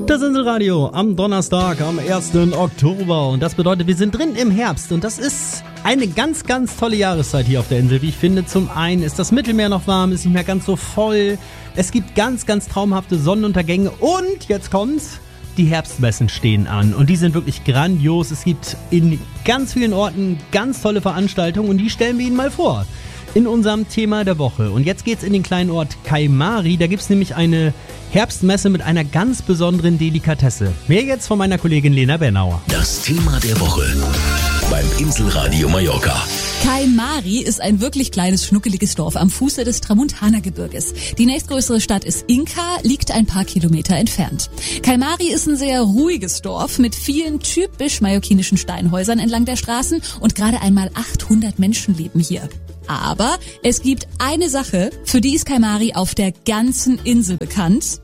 Das Inselradio am Donnerstag, am 1. Oktober. Und das bedeutet, wir sind drin im Herbst. Und das ist eine ganz, ganz tolle Jahreszeit hier auf der Insel. Wie ich finde, zum einen ist das Mittelmeer noch warm, ist nicht mehr ganz so voll. Es gibt ganz, ganz traumhafte Sonnenuntergänge. Und jetzt kommt's. Die Herbstmessen stehen an und die sind wirklich grandios. Es gibt in ganz vielen Orten ganz tolle Veranstaltungen und die stellen wir Ihnen mal vor in unserem Thema der Woche. Und jetzt geht's in den kleinen Ort Kaimari. Da gibt's nämlich eine Herbstmesse mit einer ganz besonderen Delikatesse. Mehr jetzt von meiner Kollegin Lena Bernauer. Das Thema der Woche beim Inselradio Mallorca. Kaimari ist ein wirklich kleines, schnuckeliges Dorf am Fuße des Tramontana-Gebirges. Die nächstgrößere Stadt ist Inca, liegt ein paar Kilometer entfernt. Kaimari ist ein sehr ruhiges Dorf mit vielen typisch mallorquinischen Steinhäusern entlang der Straßen und gerade einmal 800 Menschen leben hier. Aber es gibt eine Sache, für die ist Kaimari auf der ganzen Insel bekannt: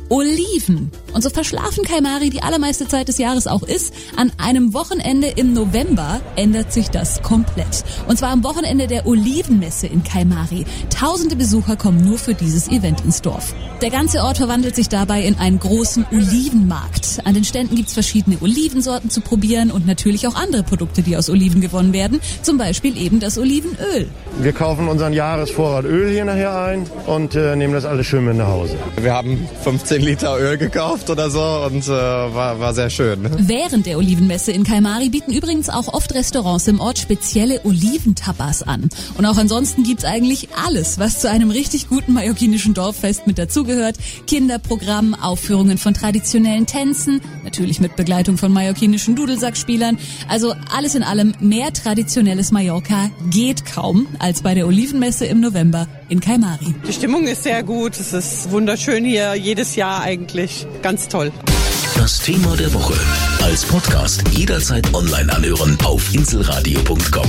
Oliven. Und so verschlafen Kaimari die allermeiste Zeit des Jahres auch ist, an einem Wochenende im November ändert sich das komplett. Und zwar am Wochenende der Olivenmesse in Kaimari. Tausende Besucher kommen nur für dieses Event ins Dorf. Der ganze Ort verwandelt sich dabei in einen großen Olivenmarkt. An den Ständen gibt's verschiedene Olivensorten zu probieren und natürlich auch andere Produkte, die aus Oliven gewonnen werden. Zum Beispiel eben das Olivenöl. Wir kaufen unseren Jahresvorrat Öl hier nachher ein und nehmen das alles schön mit nach Hause. Wir haben 15 Liter Öl gekauft oder so und war sehr schön. Während der Olivenmesse in Kaimari bieten übrigens auch oft Restaurants im Ort spezielle Oliventapas an. Und auch ansonsten gibt's eigentlich alles, was zu einem richtig guten mallorquinischen Dorffest mit dazugehört. Kinderprogramm, Aufführungen von traditionellen Tänzen, natürlich mit Begleitung von mallorquinischen Dudelsackspielern. Also alles in allem, mehr traditionelles Mallorca geht kaum als bei der Olivenmesse im November in Kaimari. Die Stimmung ist sehr gut, es ist wunderschön hier, jedes Jahr eigentlich, ganz toll. Das Thema der Woche als Podcast jederzeit online anhören auf inselradio.com.